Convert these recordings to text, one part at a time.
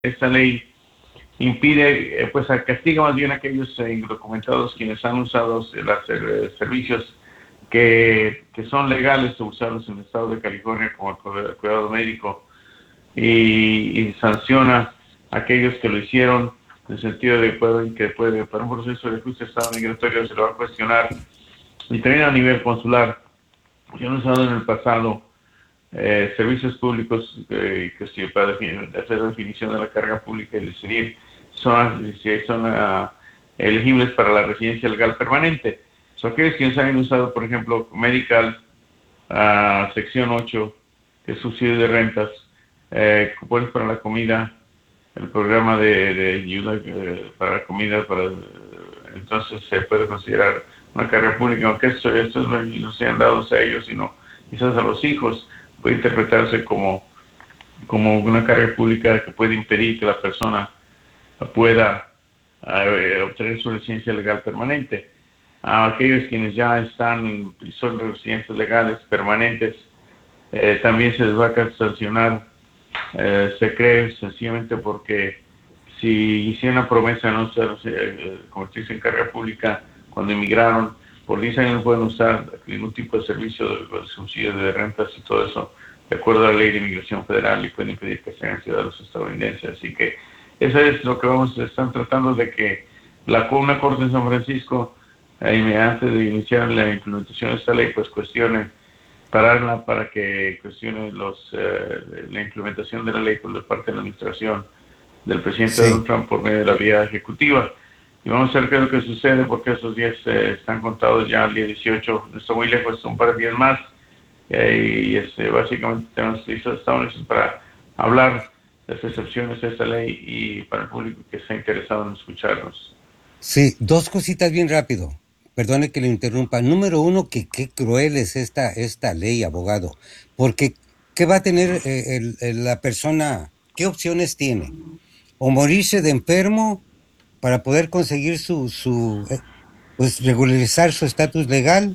esta ley impide, pues castiga más bien a aquellos indocumentados quienes han usado los servicios que son legales de usarlos en el estado de California como el cuidado médico y sanciona a aquellos que lo hicieron en el sentido de que puede para un proceso de ajuste de estado migratorio se lo va a cuestionar y también a nivel consular. Yo he usado en el pasado servicios públicos que si para hacer la definición de la carga pública y decidir son elegibles para la residencia legal permanente. Son aquellos quienes han usado, por ejemplo, Medical, sección 8, que es subsidio de rentas, cupones para la comida, el programa de ayuda para la comida, entonces se puede considerar una carga pública, aunque estos no sean dados a ellos, sino quizás a los hijos, puede interpretarse como una carga pública que puede impedir que la persona pueda obtener su residencia legal permanente. A aquellos quienes ya están y son residentes legales permanentes, también se les va a sancionar, se cree sencillamente porque si hicieron una promesa de no convertirse en carga pública cuando emigraron, por 10 años no pueden usar ningún tipo de servicio de subsidio de rentas y todo eso, de acuerdo a la ley de inmigración federal, y pueden impedir que sean ciudadanos estadounidenses. Así que eso es lo que están tratando de que una corte en San Francisco, antes de iniciar la implementación de esta ley, pues pararla para que cuestione la implementación de la ley por parte de la administración del presidente Donald Trump por medio de la vía ejecutiva. Y vamos a ver qué es lo que sucede, porque esos días están contados ya el día 18, no está muy lejos, un par de días más, y básicamente tenemos listos Estados Unidos para hablar de las excepciones de esta ley y para el público que está interesado en escucharnos. Sí, dos cositas bien rápido. Perdone que le interrumpa. Número uno, que qué cruel es esta ley, abogado. Porque, ¿qué va a tener la persona? ¿Qué opciones tiene? O morirse de enfermo para poder conseguir pues regularizar su estatus legal,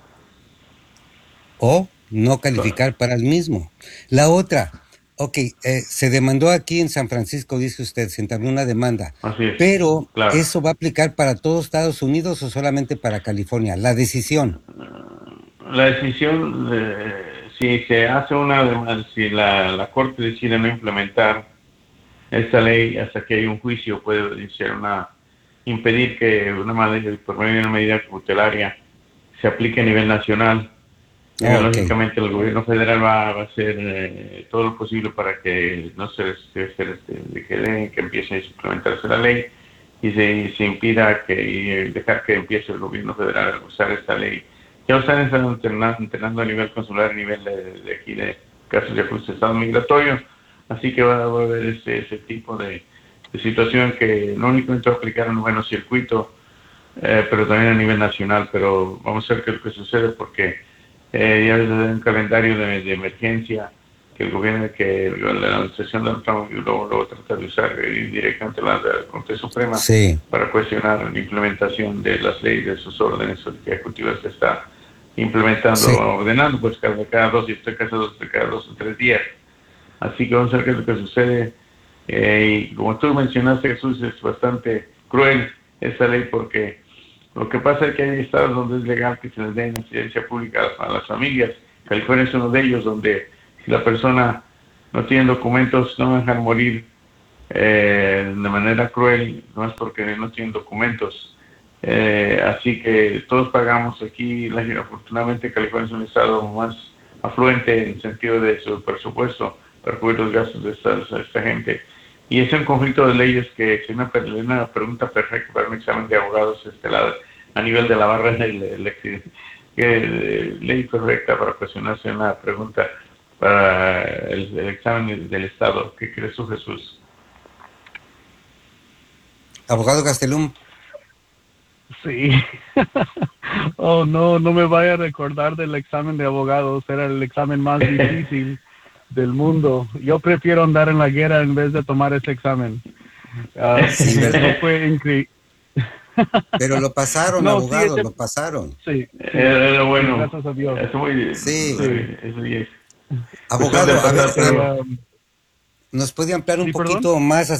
o no calificar para el mismo. La otra, se demandó aquí en San Francisco, dice usted, se entabló una demanda. Así es, Pero, claro. ¿eso va a aplicar para todos Estados Unidos o solamente para California? La decisión. La decisión, si se hace una demanda, si la Corte decide no implementar esta ley hasta que hay un juicio, puede ser impedir que por medio de una medida cautelaria se aplique a nivel nacional. Lógicamente el gobierno federal va a hacer todo lo posible para que no se que empiece a implementarse la ley y se impida dejar que empiece el gobierno federal a usar esta ley. Ya están entrenando a nivel consular, a nivel de aquí de casos de ajuste de estado migratorio, así que va a haber ese tipo de situación que no únicamente va a aplicar en un buen circuito, pero también a nivel nacional. Pero vamos a ver qué es lo que sucede, porque ya desde un calendario de emergencia que el gobierno, que la administración de Trump luego trata de usar directamente la Corte Suprema para cuestionar la implementación de las leyes, de sus órdenes ejecutivas que está implementando, ordenando, pues cada 2 o 3 días. Así que vamos a ver qué es lo que sucede. Y como tú mencionaste, Jesús, es bastante cruel esta ley, porque lo que pasa es que hay estados donde es legal que se les den residencia pública a las familias. California es uno de ellos, donde si la persona no tiene documentos, no dejan morir de manera cruel, no es porque no tienen documentos. Así que todos pagamos aquí. Afortunadamente California es un estado más afluente en el sentido de su presupuesto para cubrir los gastos de esta gente. Y es un conflicto de leyes que es una pregunta perfecta para un examen de abogados a nivel de la barra de ley perfecta para cuestionarse una pregunta para el examen del Estado. ¿Qué crees tú, Jesús? Abogado Gastelum. Sí. Oh, no me vaya a recordar del examen de abogados. Era el examen más difícil del mundo. Yo prefiero andar en la guerra en vez de tomar ese examen. Sí, no fue increíble. Pero lo pasaron, abogado, lo pasaron. Sí. Era bueno. Gracias a Dios. Eso muy bien. Sí. Eso es. Abogado, a ver, ¿nos puede ampliar un poquito más